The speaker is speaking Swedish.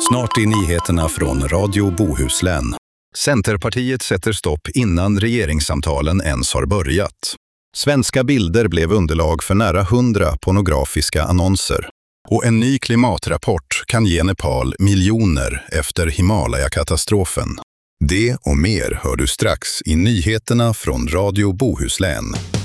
Snart är nyheterna från Radio Bohuslän. Centerpartiet sätter stopp innan regeringssamtalen ens har börjat. Svenska bilder blev underlag för nära 100 pornografiska annonser. Och en ny klimatrapport kan ge Nepal miljoner efter Himalaya-katastrofen. Det och mer hör du strax i nyheterna från Radio Bohuslän.